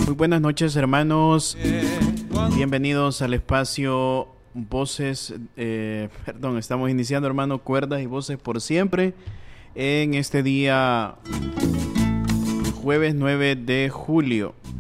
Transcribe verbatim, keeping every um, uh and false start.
Muy buenas noches, hermanos. Bienvenidos al espacio Voces, eh, perdón, estamos iniciando, hermano, Cuerdas y Voces por Siempre, en este día jueves nueve de julio